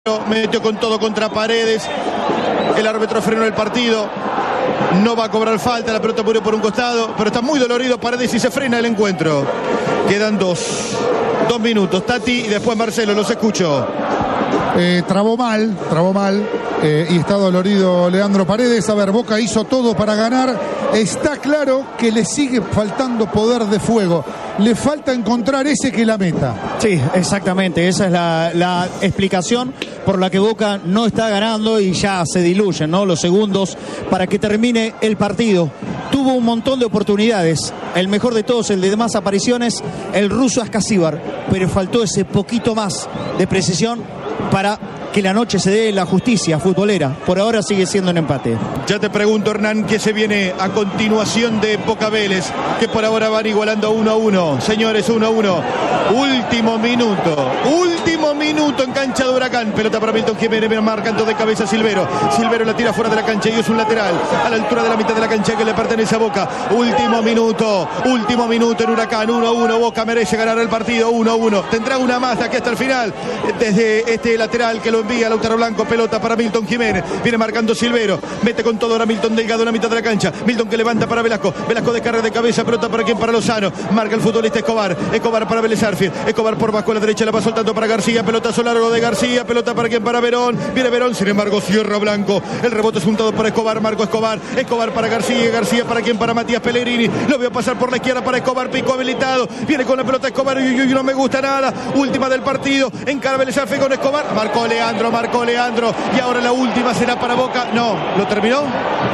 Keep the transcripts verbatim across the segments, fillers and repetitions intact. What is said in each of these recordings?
Metió con todo contra Paredes. El árbitro frenó el partido. No va a cobrar falta. La pelota murió por un costado, pero está muy dolorido Paredes y se frena el encuentro. Quedan dos Dos minutos. Tati y después Marcelo, los escucho. Eh, trabó mal, trabó mal eh, y está dolorido Leandro Paredes. A ver, Boca hizo todo para ganar. Está claro que le sigue faltando poder de fuego. Le falta encontrar ese que la meta. Sí, exactamente. Esa es la, la explicación por la que Boca no está ganando y ya se diluyen, ¿no?, los segundos para que termine el partido. Tuvo un montón de oportunidades. El mejor de todos, el de más apariciones, el ruso Ascasíbar. Pero faltó ese poquito más de precisión para que la noche se dé la justicia futbolera. Por ahora sigue siendo un empate. Ya te pregunto, Hernán, ¿qué se viene a continuación de Boca Vélez? Que por ahora van igualando uno a uno. Señores, uno a uno. Último minuto. Último minuto en cancha de Huracán. Pelota para Milton Jiménez, marcando de cabeza Silvero. Silvero la tira fuera de la cancha y es un lateral a la altura de la mitad de la cancha que le pertenece a Boca. Último minuto. Último minuto en Huracán. uno a uno. Boca merece ganar el partido. uno a uno. Tendrá una más de aquí hasta el final. Desde este lateral que lo envía Lautaro Blanco. Pelota para Milton Jiménez. Viene marcando Silvero. Mete con todo ahora Milton Delgado en la mitad de la cancha. Milton que levanta para Velasco. Velasco descarga de cabeza. Pelota para quien, para Lozano. Marca el futbolista Escobar. Escobar para Vélez Arfield. Escobar por bajo a la derecha. La va soltando para García. Pelotazo largo de García. Pelota para quien, para Verón. Viene Verón. Sin embargo, cierra Blanco. El rebote es juntado para Escobar. Marco Escobar. Escobar para García. García para quien, para Matías Pellegrini. Lo veo pasar por la izquierda para Escobar. Pico habilitado. Viene con la pelota Escobar. Y, y, y no me gusta nada. Última del partido. Encara Vélez Arfield con Escobar. Marcó Leandro. Marcó Leandro. Y ahora la última será para Boca. No. ¿Lo terminó?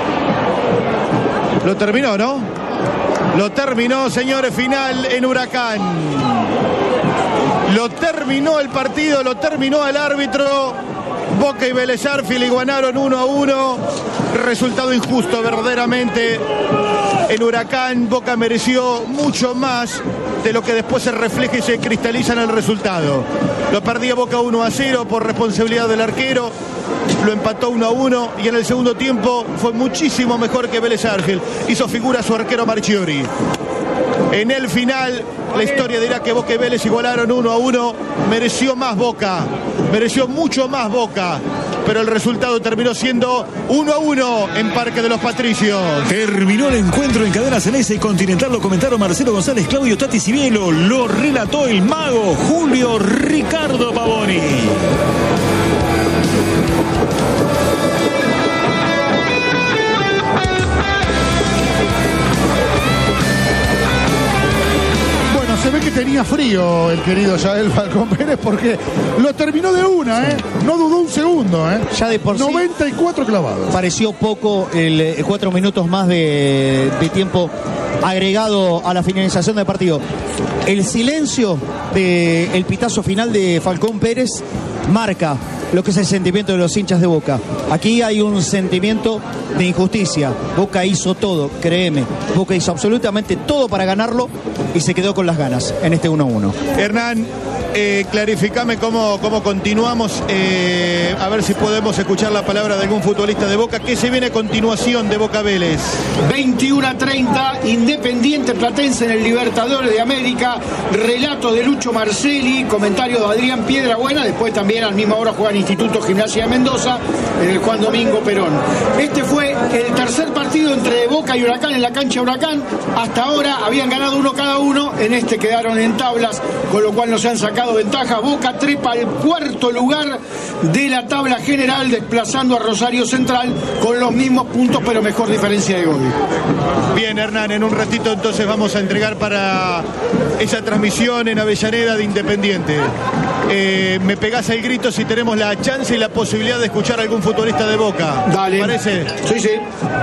Lo terminó, ¿no? Lo terminó, señores. Final en Huracán. Lo terminó el partido. Lo terminó el árbitro. Boca y Vélez Arfield igualaron uno a uno. Resultado injusto, verdaderamente. En Huracán, Boca mereció mucho más de lo que después se refleja y se cristaliza en el resultado. Lo perdía Boca uno a cero por responsabilidad del arquero. Lo empató uno a uno y en el segundo tiempo fue muchísimo mejor que Vélez Arfield. Hizo figura su arquero Marchiori. En el final, la historia dirá que Boca y Vélez igualaron uno a uno. Mereció más Boca. Mereció mucho más Boca. Pero el resultado terminó siendo uno a uno en Parque de los Patricios. Terminó el encuentro en Cadena Ceneice y Continental. Lo comentaron Marcelo González, Claudio Tati Cibielo. Lo relató el mago Julio Ricardo Pavoni. Se ve que tenía frío el querido Yael Falcón Pérez porque lo terminó de una, ¿eh? No dudó un segundo, ¿eh? Ya de por sí noventa y cuatro clavados. Pareció poco el, el cuatro minutos más de, de tiempo agregado a la finalización del partido. El silencio del pitazo final de Falcón Pérez marca lo que es el sentimiento de los hinchas de Boca. Aquí hay un sentimiento de injusticia. Boca hizo todo, créeme. Boca hizo absolutamente todo para ganarlo y se quedó con las ganas en este uno a uno. Hernán, eh, clarificame cómo, cómo continuamos. Eh, a ver si podemos escuchar la palabra de algún futbolista de Boca. ¿Qué se viene a continuación de Boca Vélez? veintiuno a treinta, Independiente Platense en el Libertadores de América. Relato de Lucho Marcelli, comentario de Adrián Piedrabuena. Después también al mismo hora juegan Instituto Gimnasia de Mendoza en el Juan Domingo Perón. Este fue el tercer partido entre Boca y Huracán en la cancha Huracán. Hasta ahora habían ganado uno cada uno. En este quedaron en tablas, con lo cual no se han sacado ventaja. Boca trepa al cuarto lugar de la tabla general, desplazando a Rosario Central con los mismos puntos, pero mejor diferencia de gol. Bien, Hernán, en un ratito entonces vamos a entregar para esa transmisión en Avellaneda de Independiente. Eh, me pegás el grito si tenemos la chance y la posibilidad de escuchar a algún futbolista de Boca. Dale. ¿Te parece? Sí, sí.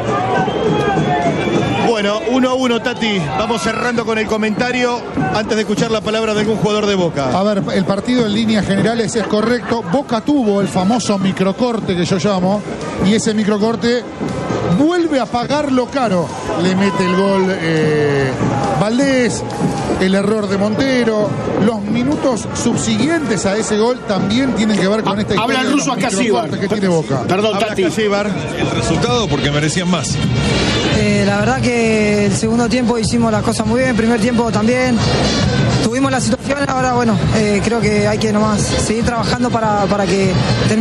Bueno, uno a uno, Tati. Vamos cerrando con el comentario antes de escuchar la palabra de algún jugador de Boca. A ver, el partido en líneas generales es correcto. Boca tuvo el famoso microcorte que yo llamo, y ese microcorte vuelve a pagarlo caro. Le mete el gol eh, Valdés, el error de Montero. Los minutos subsiguientes a ese gol también tienen que ver con esta historia. Habla el ruso Ascasíbar que tiene Boca. Perdón, Tati. El resultado porque merecían más. Eh, la verdad que el segundo tiempo hicimos las cosas muy bien, el primer tiempo también. Tuvimos la situación, ahora bueno, eh, creo que hay que nomás seguir trabajando para, para que termine.